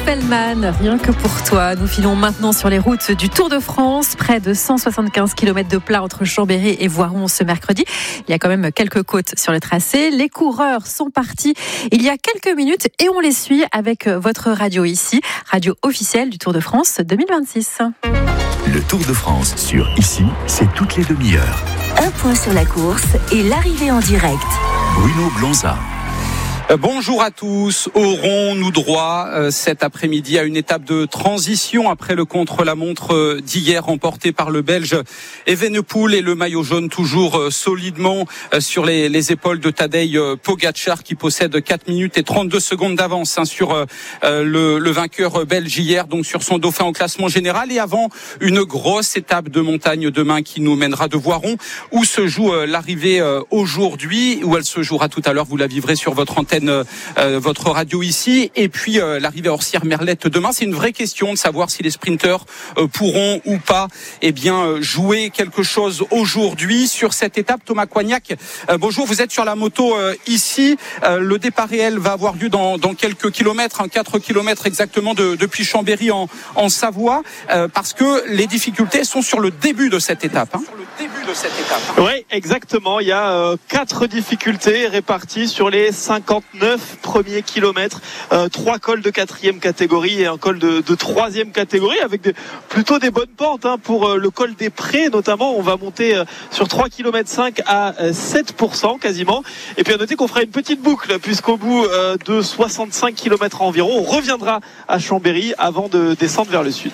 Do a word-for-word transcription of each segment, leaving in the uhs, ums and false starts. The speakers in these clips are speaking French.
Spellman, rien que pour toi. Nous filons maintenant sur les routes du Tour de France. Près de cent soixante-quinze kilomètres de plat entre Chambéry et Voiron ce mercredi. Il y a quand même quelques côtes sur le tracé. Les coureurs sont partis il y a quelques minutes et on les suit avec votre radio ici, radio officielle du Tour de France deux mille vingt-six. Le Tour de France sur Ici, c'est toutes les demi-heures. Un point sur la course et l'arrivée en direct. Bruno Blanza. Bonjour à tous. Aurons-nous droit euh, cet après-midi à une étape de transition après le contre-la-montre euh, d'hier remporté par le Belge Evenepoel et le maillot jaune toujours euh, solidement euh, sur les, les épaules de Tadej euh, Pogačar qui possède quatre minutes et trente-deux secondes d'avance hein, sur euh, le, le vainqueur belge hier, donc sur son dauphin au classement général, et avant une grosse étape de montagne demain qui nous mènera de Voiron où se joue euh, l'arrivée euh, aujourd'hui, où elle se jouera tout à l'heure, vous la vivrez sur votre antenne Euh, votre radio ici, et puis euh, l'arrivée à Orsières-Merlette demain. C'est une vraie question de savoir si les sprinteurs euh, pourront ou pas eh bien euh, jouer quelque chose aujourd'hui sur cette étape. Thomas Coignac, euh, bonjour, vous êtes sur la moto euh, ici. Euh, le départ réel va avoir lieu dans, dans quelques kilomètres, hein, quatre kilomètres exactement de, depuis Chambéry en, en Savoie, euh, parce que les difficultés sont sur le début de cette étape. Hein. Sur le début de cette étape. Hein. Oui, exactement. Il y a euh, quatre difficultés réparties sur les cinquante-neuf premiers kilomètres, euh, trois cols de quatrième catégorie et un col de, de troisième catégorie avec des, plutôt des bonnes pentes hein, pour euh, le col des Prés notamment. On va monter euh, sur trois virgule cinq kilomètres à euh, sept pour cent quasiment. Et puis à noter qu'on fera une petite boucle puisqu'au bout euh, de soixante-cinq kilomètres environ, on reviendra à Chambéry avant de descendre vers le sud.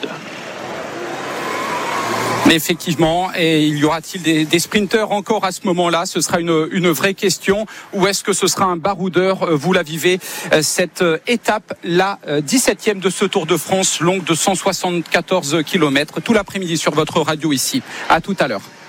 Mais effectivement, et il y aura-t-il des, des sprinteurs encore à ce moment-là? Ce sera une, une vraie question. Ou est-ce que ce sera un baroudeur? Vous la vivez, cette étape, la dix-septième de ce Tour de France, longue de cent soixante-quatorze kilomètres, tout l'après-midi sur votre radio ici. À tout à l'heure.